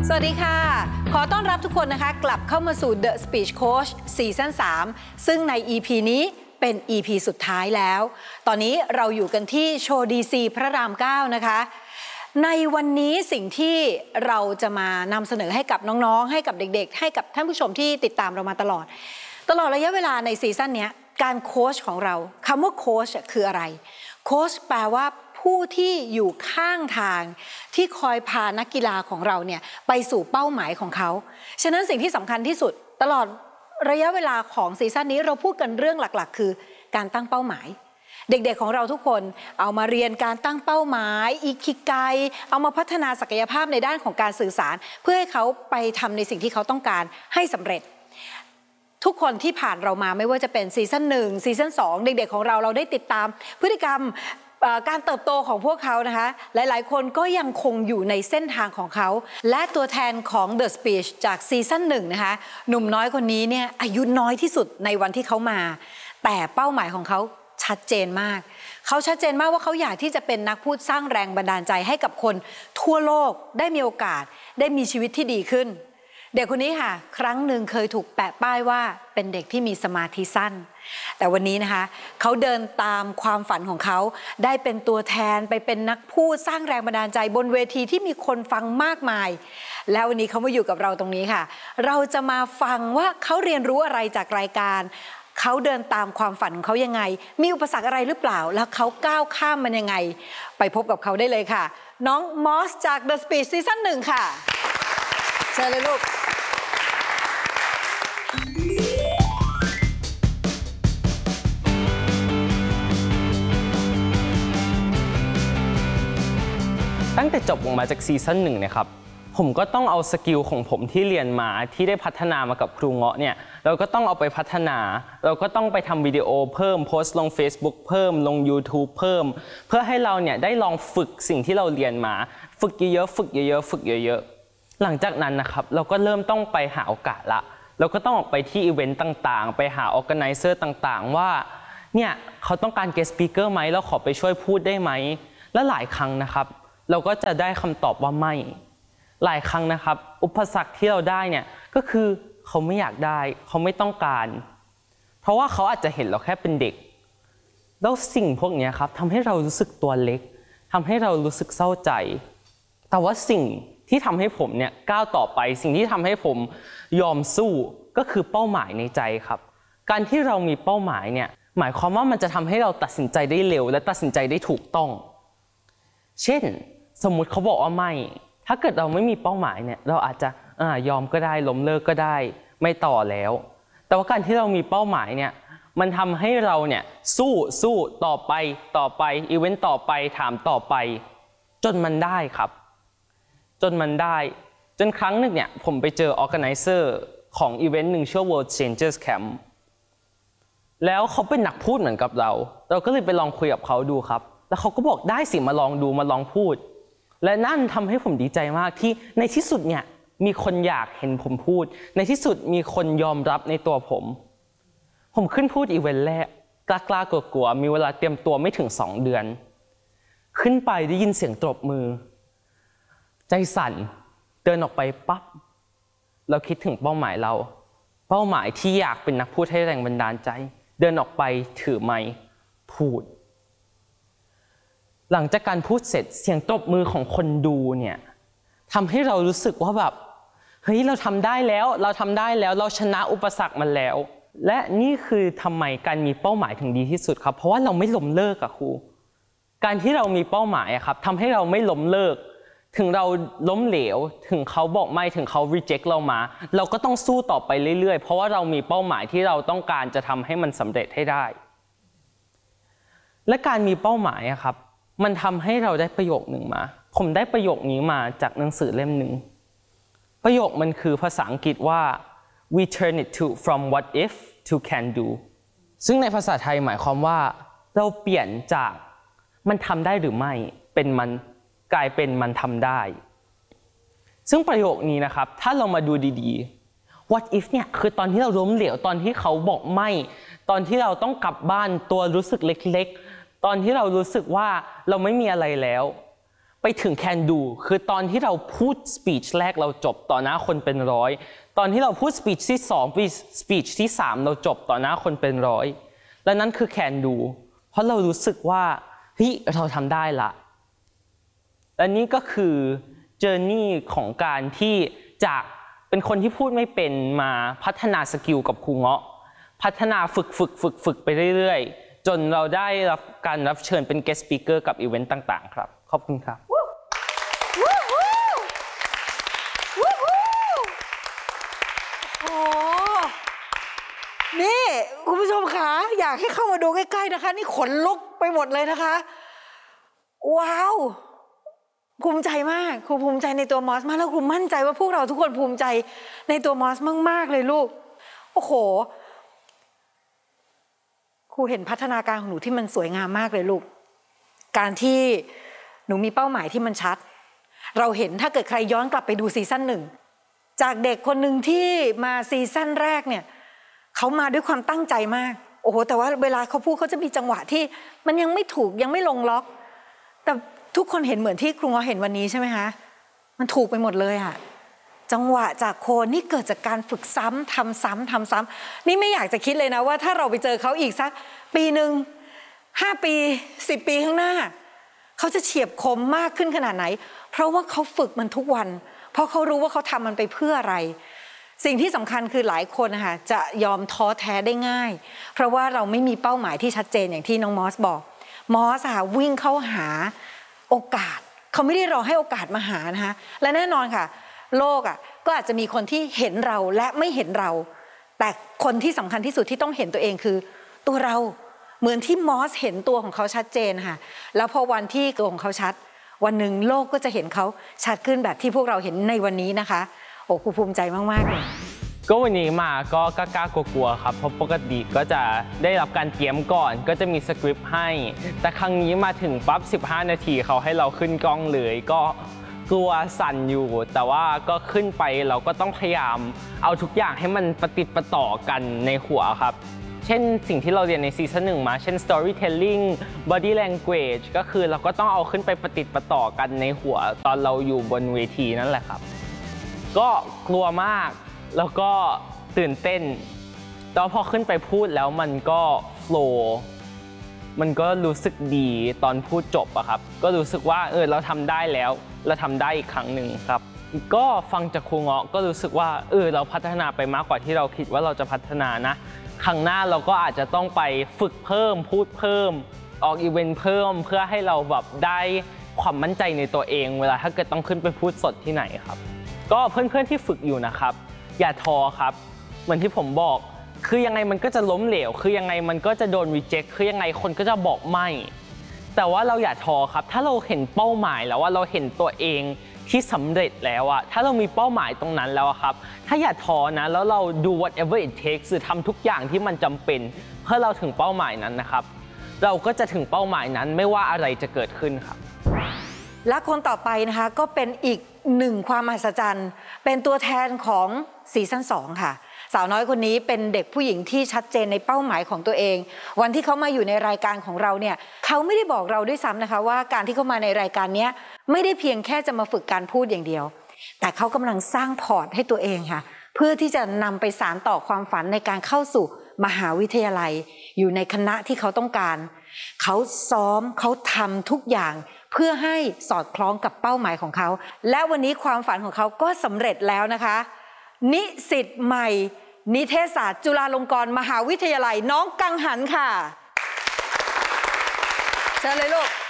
สวัสดีค่ะขอต้อนรับทุกคนนะคะกลับเข้ามาสู่ The Speech Coach ซีซั่น 3ซึ่งใน EP นี้เป็น EP สุดท้ายแล้วตอนนี้เราอยู่กันที่โชว์ DC พระราม 9นะคะในวันนี้สิ่งที่เราจะมานำเสนอให้กับน้องๆให้กับเด็กๆให้กับท่านผู้ชมที่ติดตามเรามาตลอดระยะเวลาในซีซั่นนี้การโค้ชของเราคำว่าโค้ชคืออะไรโค้ชแปลว่าผู้ที่อยู่ข้างทางที่คอยพานักกีฬาของเราเนี่ยไปสู่เป้าหมายของเขาฉะนั้นสิ่งที่สำคัญที่สุดตลอดระยะเวลาของซีซั่นนี้เราพูดกันเรื่องหลักๆคือการตั้งเป้าหมายเด็กๆของเราทุกคนเอามาเรียนการตั้งเป้าหมายอิคิไกเอามาพัฒนาศักยภาพในด้านของการสื่อสารเพื่อให้เขาไปทำในสิ่งที่เขาต้องการให้สำเร็จทุกคนที่ผ่านเรามาไม่ว่าจะเป็นซีซั่น1ซีซั่น2เด็กๆของเราได้ติดตามพฤติกรรมการเติบโตของพวกเขานะคะหลายๆคนก็ยังคงอยู่ในเส้นทางของเขาและตัวแทนของ The Speech จากซีซั่น1นะคะหนุ่มน้อยคนนี้เนี่ยอายุน้อยที่สุดในวันที่เขามาแต่เป้าหมายของเขาชัดเจนมากเขาชัดเจนมากว่าเขาอยากที่จะเป็นนักพูดสร้างแรงบันดาลใจให้กับคนทั่วโลกได้มีโอกาสได้มีชีวิตที่ดีขึ้นเด็กคนนี้ค่ะครั้งหนึ่งเคยถูกแปะป้ายว่าเป็นเด็กที่มีสมาธิสั้นแต่วันนี้นะคะเขาเดินตามความฝันของเขาได้เป็นตัวแทนไปเป็นนักพูดสร้างแรงบันดาลใจบนเวทีที่มีคนฟังมากมายแล้ววันนี้เขามาอยู่กับเราตรงนี้ค่ะเราจะมาฟังว่าเขาเรียนรู้อะไรจากรายการเขาเดินตามความฝันของเขายังไงมีอุปสรรคอะไรหรือเปล่าแล้วเขาก้าวข้ามมันยังไงไปพบกับเขาได้เลยค่ะน้องมอสจาก The Speech ซีซั่น 1ค่ะเชิญเลยลูกตั้งแต่จบออกมาจากซีซั่น1นะครับผมก็ต้องเอาสกิลของผมที่เรียนมาที่ได้พัฒนามากับครูเงาะเนี่ยเราก็ต้องเอาไปพัฒนาเราก็ต้องไปทำวิดีโอเพิ่มโพสต์ลง Facebook เพิ่มลง YouTube เพิ่มเพื่อให้เราเนี่ยได้ลองฝึกสิ่งที่เราเรียนมาฝึกเยอะๆฝึกเยอะๆฝึกเยอะๆหลังจากนั้นนะครับเราก็เริ่มต้องไปหาโอกาสละเราก็ต้องออกไปที่อีเวนต์ต่างๆไปหา organizer ต่างๆว่าเนี่ยเขาต้องการ guest speaker ไหมเราขอไปช่วยพูดได้ไหมและหลายครั้งนะครับเราก็จะได้คำตอบว่าไม่หลายครั้งนะครับอุปสรรคที่เราได้เนี่ยก็คือเขาไม่อยากได้เขาไม่ต้องการเพราะว่าเขาอาจจะเห็นเราแค่เป็นเด็กแล้วสิ่งพวกนี้ครับทำให้เรารู้สึกตัวเล็กทำให้เรารู้สึกเศร้าใจแต่ว่าสิ่งที่ทำให้ผมเนี่ยก้าวต่อไปสิ่งที่ทำให้ผมยอมสู้ก็คือเป้าหมายในใจครับการที่เรามีเป้าหมายเนี่ยหมายความว่ามันจะทำให้เราตัดสินใจได้เร็วและตัดสินใจได้ถูกต้องเช่นสมมุติเขาบอกว่าไม่ถ้าเกิดเราไม่มีเป้าหมายเนี่ยเราอาจจะยอมก็ได้ล้มเลิกก็ได้ไม่ต่อแล้วแต่ว่าการที่เรามีเป้าหมายเนี่ยมันทำให้เราเนี่ยสู้ต่อไปอีเวนต์ต่อไปถามต่อไปจนมันได้ครับจนมันได้จนครั้งหนึ่งเนี่ยผมไปเจอ organizer ของอีเวนต์หนึ่งชื่อ World Changers Camp แล้วเขาเป็นนักพูดเหมือนกับเราก็เลยไปลองคุยกับเขาดูครับแล้วเขาก็บอกได้สิมาลองดูมาลองพูดและนั่นทำให้ผมดีใจมากที่ในที่สุดเนี่ยมีคนอยากเห็นผมพูดในที่สุดมีคนยอมรับในตัวผมขึ้นพูดอีเวนต์แรกกล้ากลัวๆมีเวลาเตรียมตัวไม่ถึง2 เดือนขึ้นไปได้ยินเสียงตบมือใจสั่นเดินออกไปปั๊บเราคิดถึงเป้าหมายเราเป้าหมายที่อยากเป็นนักพูดให้แรงบันดาลใจเดินออกไปถือไมค์พูดหลังจากการพูดเสร็จเสียงตบมือของคนดูเนี่ยทำให้เรารู้สึกว่าแบบเฮ้ยเราทำได้แล้วเราชนะอุปสรรคมันแล้วและนี่คือทำไมการมีเป้าหมายถึงดีที่สุดครับเพราะว่าเราไม่ล้มเลิกอะครูการที่เรามีเป้าหมายอะครับทำให้เราไม่ล้มเลิกถึงเราล้มเหลวถึงเขาบอกไม่ถึงเขา reject เรามาเราก็ต้องสู้ต่อไปเรื่อยๆเพราะว่าเรามีเป้าหมายที่เราต้องการจะทำให้มันสำเร็จให้ได้และการมีเป้าหมายอะครับมันทำให้เราได้ประโยคหนึ่งมาผมได้ประโยคนี้มาจากหนังสือเล่มหนึ่งประโยคมันคือภาษาอังกฤษว่า we turn it to from what if to can do ซึ่งในภาษาไทยหมายความว่าเราเปลี่ยนจากมันทำได้หรือไม่เป็นมันกลายเป็นมันทำได้ซึ่งประโยคนี้นะครับถ้าเรามาดูดีๆ what if เนี่ยคือตอนที่เราล้มเหลวตอนที่เขาบอกไม่ตอนที่เราต้องกลับบ้านตัวรู้สึกเล็กๆตอนที่เรารู้สึกว่าเราไม่มีอะไรแล้วไปถึง can do คือตอนที่เราพูด speech แรกเราจบต่อหน้าคนเป็นร้อยตอนที่เราพูด speech ที่2 speech ที่3เราจบต่อหน้าคนเป็นร้อยและนั่นคือ can do เพราะเรารู้สึกว่าเฮ้ยเราทำได้ละและนี่ก็คือ journey ของการที่จากเป็นคนที่พูดไม่เป็นมาพัฒนาสกิลกับครูเงาะพัฒนาฝึกไปเรื่อยๆจนเราได้รับการรับเชิญเป็น guest speaker กับอีเวนต์ต่างๆครับขอบคุณครับโอ้นี่คุณผู้ชมคะอยากให้เข้ามาดูใกล้ๆนะคะนี่ขนลุกไปหมดเลยนะคะว้าวภูมิใจมากครูภูมิใจในตัวมอสมากแล้วครูมั่นใจว่าพวกเราทุกคนภูมิใจในตัวมอสมากๆเลยลูกโอ้โหครูเห็นพัฒนาการของหนูที่มันสวยงามมากเลยลูกการที่หนูมีเป้าหมายที่มันชัดเราเห็นถ้าเกิดใครย้อนกลับไปดูซีซั่น1จากเด็กคนหนึ่งที่มาซีซั่นแรกเนี่ยเขามาด้วยความตั้งใจมากโอ้โหแต่ว่าเวลาเขาพูดเขาจะมีจังหวะที่มันยังไม่ถูกยังไม่ลงล็อกแต่ทุกคนเห็นเหมือนที่ครูเงาะเห็นวันนี้ใช่ไหมคะมันถูกไปหมดเลยอะจังหวะจากโคนนี่เกิดจากการฝึกซ้ำทำซ้ำนี่ไม่อยากจะคิดเลยนะว่าถ้าเราไปเจอเขาอีกสักปีหนึ่ง5 ปี10 ปีข้างหน้าเขาจะเฉียบคมมากขึ้นขนาดไหนเพราะว่าเขาฝึกมันทุกวันเพราะเขารู้ว่าเขาทำมันไปเพื่ออะไรสิ่งที่สำคัญคือหลายคนนะคะจะยอมท้อแท้ได้ง่ายเพราะว่าเราไม่มีเป้าหมายที่ชัดเจนอย่างที่น้องมอสบอกมอสค่ะวิ่งเข้าหาโอกาสเขาไม่ได้รอให้โอกาสมาหานะคะและแน่นอนค่ะโลกก็อาจจะมีคนที่เห็นเราและไม่เห็นเราแต่คนที่สำคัญที่สุดที่ต้องเห็นตัวเองคือตัวเราเหมือนที่มอสเห็นตัวของเขาชัดเจนค่ะแล้วพอวันที่ตัวของเขาชัดวันหนึ่งโลกก็จะเห็นเขาชัดขึ้นแบบที่พวกเราเห็นในวันนี้นะคะโอ้ครูภูมิใจมากๆเลยก็วันนี้มาก็กล้ากลัวๆครับเพราะปกติก็จะได้รับการเตรียมก่อนก็จะมีสคริปต์ให้แต่ครั้งนี้มาถึงปั๊บ15 นาทีเขาให้เราขึ้นกล้องเลยก็กลัวสั่นอยู่แต่ว่าก็ขึ้นไปเราก็ต้องพยายามเอาทุกอย่างให้มันประติดประต่อกันในหัวครับเช่นสิ่งที่เราเรียนในซีซั่น1มาเช่น storytelling body language ก็คือเราก็ต้องเอาขึ้นไปประติดประต่อกันในหัวตอนเราอยู่บนเวทีนั่นแหละครับก็กลัวมากแล้วก็ตื่นเต้นแต่พอขึ้นไปพูดแล้วมันก็โฟลว์มันก็รู้สึกดีตอนพูดจบอะครับก็รู้สึกว่าเราทำได้แล้วเราทำได้อีกครั้งหนึ่งครับก็ฟังจากครูเงาะก็รู้สึกว่าเราพัฒนาไปมากกว่าที่เราคิดว่าเราจะพัฒนานะครั้งหน้าเราก็อาจจะต้องไปฝึกเพิ่มพูดเพิ่มออกอีเวนต์เพิ่มเพื่อให้เราแบบได้ความมั่นใจในตัวเองเวลาถ้าเกิดต้องขึ้นไปพูดสดที่ไหนครับก็เพื่อนๆที่ฝึกอยู่นะครับอย่าท้อครับเหมือนที่ผมบอกคือยังไงมันก็จะล้มเหลวคือยังไงมันก็จะโดนรีเจ็คคือยังไงคนก็จะบอกไม่แต่ว่าเราอย่าท้อครับถ้าเราเห็นเป้าหมายแล้วว่าเราเห็นตัวเองที่สำเร็จแล้วอะถ้าเรามีเป้าหมายตรงนั้นแล้วครับถ้าอย่าท้อนะแล้วเราdo whatever it takes หรือทำทุกอย่างที่มันจำเป็นเพื่อเราถึงเป้าหมายนั้นนะครับเราก็จะถึงเป้าหมายนั้นไม่ว่าอะไรจะเกิดขึ้นครับและคนต่อไปนะคะก็เป็นอีกหนึ่งความมหัศจรรย์เป็นตัวแทนของซีซั่น2ค่ะสาวน้อยคนนี้เป็นเด็กผู้หญิงที่ชัดเจนในเป้าหมายของตัวเองวันที่เขามาอยู่ในรายการของเราเนี่ยเขาไม่ได้บอกเราด้วยซ้ำนะคะว่าการที่เขามาในรายการนี้ไม่ได้เพียงแค่จะมาฝึกการพูดอย่างเดียวแต่เขากำลังสร้างพอร์ตให้ตัวเองค่ะเพื่อที่จะนำไปสานต่อความฝันในการเข้าสู่มหาวิทยาลัยอยู่ในคณะที่เขาต้องการเขาซ้อมเขาทำทุกอย่างเพื่อให้สอดคล้องกับเป้าหมายของเขาและวันนี้ความฝันของเขาก็สำเร็จแล้วนะคะนิสิตใหม่นิเทศศาสตร์จุฬาลงกรณ์มหาวิทยาลัยน้องกังหันค่ะเชิญเลยลูก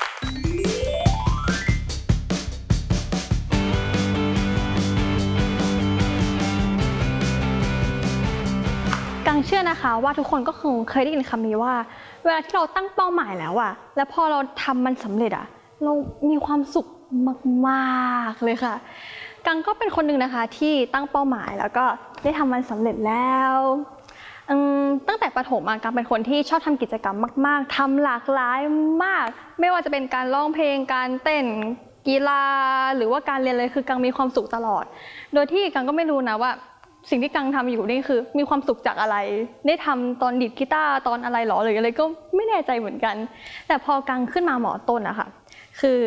กังเชื่อนะคะว่าทุกคนก็คงเคยได้ยินคำนี้ว่าเวลาที่เราตั้งเป้าหมายแล้วอะแล้วพอเราทำมันสำเร็จอะเรามีความสุขมากๆเลยค่ะกังก็เป็นคนหนึ่งนะคะที่ตั้งเป้าหมายแล้วก็ได้ทำมันสำเร็จแล้วตั้งแต่ประถมกังเป็นคนที่ชอบทำกิจกรรมมากๆทำหลากหลายมากไม่ว่าจะเป็นการร้องเพลงการเต้นกีฬาหรือว่าการเรียนเลยคือกังมีความสุขตลอดโดยที่กังก็ไม่รู้นะว่าสิ่งที่กังทำอยู่นี่คือมีความสุขจากอะไรได้ทำตอนดีดกีตาร์ตอนอะไรหรอหรืออะไรก็ไม่แน่ใจเหมือนกันแต่พอกังขึ้นมาหมอต้นอะค่ะคือ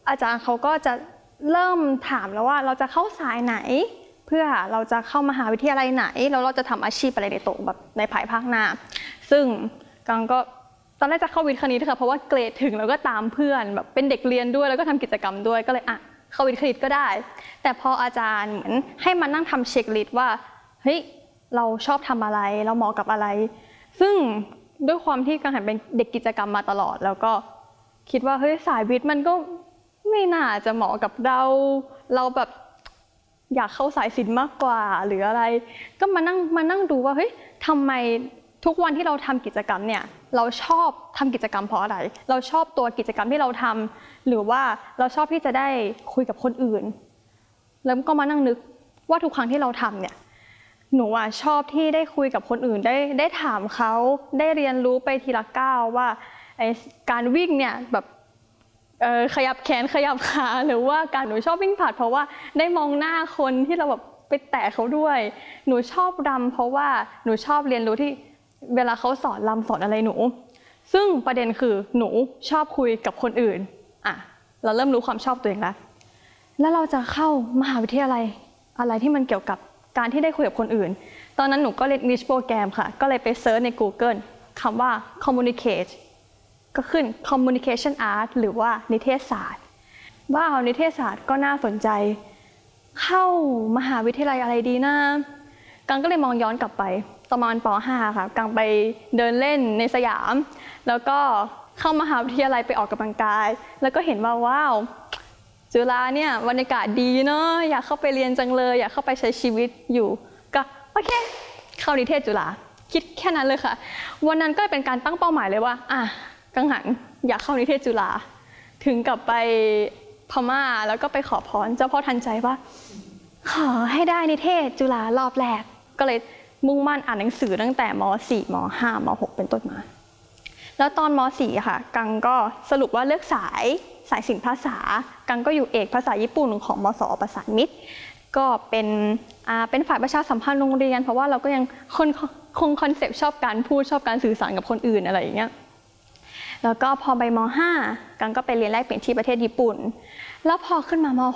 อาจารย์เขาก็จะเริ่มถามแล้วว่าเราจะเข้าสายไหนเพื่อเราจะเข้ามหาวิทยาลัยไหนแล้วเราจะทำอาชีพอะไรในโตแบบในภายภาคหน้าซึ่งกังก็ตอนแรกจะเข้าวิทย์คณิตค่ะเพราะว่าเกรดถึงแล้วก็ตามเพื่อนแบบเป็นเด็กเรียนด้วยแล้วก็ทำกิจกรรมด้วยก็เลยเข้าวิทย์คณิตก็ได้แต่พออาจารย์เหมือนให้มานั่งทำเช็คลิสต์ว่าเฮ้ยเราชอบทำอะไรเราเหมาะกับอะไรซึ่งด้วยความที่กังหันเป็นเด็กกิจกรรมมาตลอดแล้วก็คิดว่าเฮ้ยสายวิทย์มันก็ไม่น่าจะเหมาะกับเราแบบอยากเข้าสายศิลป์มากกว่าหรืออะไรก็มานั่งดูว่าเฮ้ยทำไมทุกวันที่เราทำกิจกรรมเนี่ยเราชอบทำกิจกรรมเพราะอะไรเราชอบตัวกิจกรรมที่เราทำหรือว่าเราชอบที่จะได้คุยกับคนอื่นแล้วก็มานั่งนึกว่าทุกครั้งที่เราทำเนี่ยหนูชอบที่ได้คุยกับคนอื่นได้ถามเขาได้เรียนรู้ไปทีละก้าวว่าการวิ่งเนี่ยแบบขยับแขนขยับขาหรือว่าการหนูชอบวิ่งผลัดเพราะว่าได้มองหน้าคนที่เราแบบไปแตะเขาด้วยหนูชอบรำเพราะว่าหนูชอบเรียนรู้ที่เวลาเขาสอนรำสอนอะไรหนูซึ่งประเด็นคือหนูชอบคุยกับคนอื่นเราเริ่มรู้ความชอบตัวเองแล้วเราจะเข้ามหาวิทยาลัยอะไรที่มันเกี่ยวกับการที่ได้คุยกับคนอื่นตอนนั้นหนูก็เรียน English โปรแกรมค่ะก็เลยไปเซิร์ชใน Google คำว่า communicate ก็ขึ้น communication art หรือว่านิเทศศาสตร์ว่านิเทศศาสตร์ก็น่าสนใจเข้ามหาวิทยาลัยอะไรดีนะกังก็เลยมองย้อนกลับไปประมาณป .5 ค่ะกังไปเดินเล่นในสยามแล้วก็เข้ามหาวิทยาลัยไปออกกำลังกายแล้วก็เห็นว่าว้าวจุฬาเนี่ยบรรยากาศดีเนาะอยากเข้าไปเรียนจังเลยอยากเข้าไปใช้ชีวิตอยู่ก็โอเคเข้านิเทศจุฬาคิดแค่นั้นเลยค่ะวันนั้นก็เป็นการตั้งเป้าหมายเลยว่ากังหันอยากเข้านิเทศจุฬาถึงกับไปพม่าแล้วก็ไปขอพรเจ้าพ่อทันใจว่าขอให้ได้นิเทศจุฬารอบแรกก็เลยมุ่งมั่นอ่านหนังสือตั้งแต่ม .4 ม .5 ม .6 เป็นต้นมาแล้วตอนม .4 ค่ะกังก็สรุปว่าเลือกสายศิลปภาษากังก็อยู่เอกภาษาญี่ปุ่นของมส.ประสานมิตรก็เป็นฝ่ายประชาสัมพันธ์โรงเรียนเพราะว่าเราก็ยังคงคอนเซปต์ชอบการพูดชอบการสื่อสารกับคนอื่นอะไรอย่างเงี้ยแล้วก็พอไปม .5 กังก็ไปเรียนแลกเปลี่ยนที่ประเทศญี่ปุ่นแล้วพอขึ้นมาม